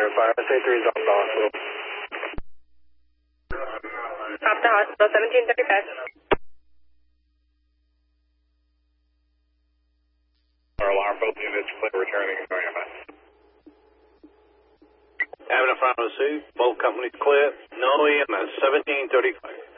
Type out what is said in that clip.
5, SA3 is off the hospital. Off the hospital, 1735. Our alarm, both units clear returning and going MS. Having a final suit, both companies clear, no EMS, 1735.